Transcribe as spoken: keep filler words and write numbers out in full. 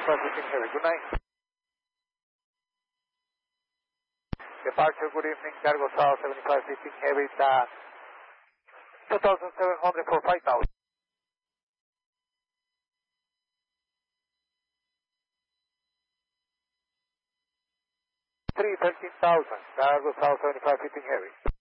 seventy-five fifteen heavy. Good night. Departure, good evening, cargo south, seventy-five fifteen heavy, uh, two thousand seven hundred for five thousand. three thirteen thousand, cargo south, seventy-five fifteen heavy.